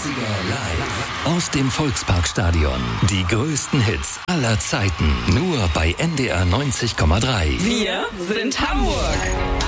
Live aus dem Volksparkstadion. Die größten Hits aller Zeiten. Nur bei NDR 90,3. Wir sind Hamburg.